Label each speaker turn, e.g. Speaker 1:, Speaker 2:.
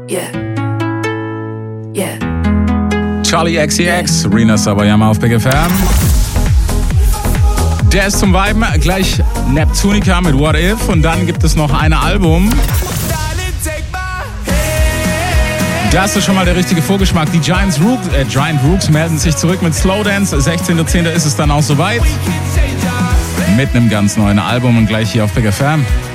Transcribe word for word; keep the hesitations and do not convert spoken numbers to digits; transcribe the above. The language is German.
Speaker 1: Yeah. Yeah.
Speaker 2: Charli X C X, Rina Sawayama auf Big F M. Der ist zum Viben, gleich Neptunica mit What If und dann gibt es noch ein Album. Da hast du schon mal der richtige Vorgeschmack. Die Giants Rooks, äh, Giant Rooks melden sich zurück mit Slowdance. sechzehnter zehnter ist es dann auch soweit. Mit einem ganz neuen Album und gleich hier auf Big F M.